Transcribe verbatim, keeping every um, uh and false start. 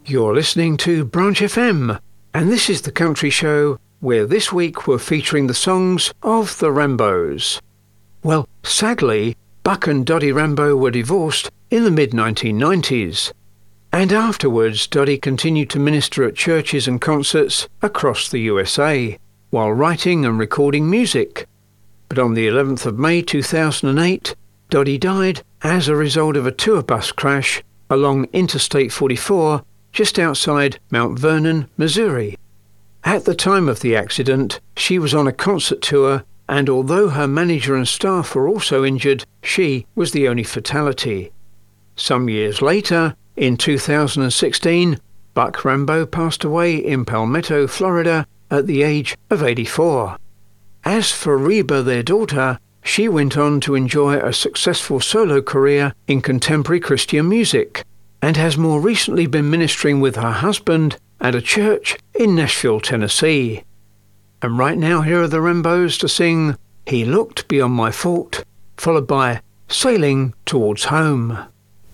You're listening to Branch F M, and this is the Country Show, where this week we're featuring the songs of the Rambos. Well, sadly, Buck and Dottie Rambo were divorced in the mid nineteen nineties, and afterwards Dottie continued to minister at churches and concerts across the U S A, while writing and recording music. But on the eleventh of May two thousand eight, Dottie died as a result of a tour bus crash along Interstate forty-four just outside Mount Vernon, Missouri. At the time of the accident, she was on a concert tour, and although her manager and staff were also injured, she was the only fatality. Some years later, in two thousand sixteen, Buck Rambo passed away in Palmetto, Florida, at the age of eighty-four. As for Reba, their daughter, she went on to enjoy a successful solo career in contemporary Christian music, and has more recently been ministering with her husband at a church in Nashville, Tennessee. And right now, here are the Rambos to sing He Looked Beyond My Fault, followed by Sailing Towards Home.